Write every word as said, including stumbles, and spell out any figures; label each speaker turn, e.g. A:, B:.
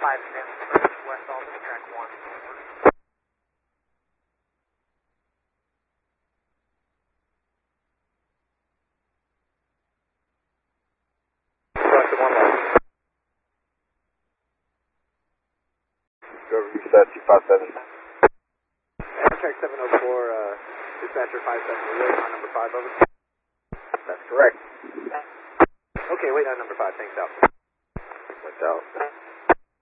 A: five ten, West Albany, track one.
B: Track one left. Go over your set, two five seven.
A: Track seven oh four, uh, dispatcher five seven, we're waiting on number five, over.
B: That's correct.
A: Okay, wait on number five, thanks out.
B: Thanks out.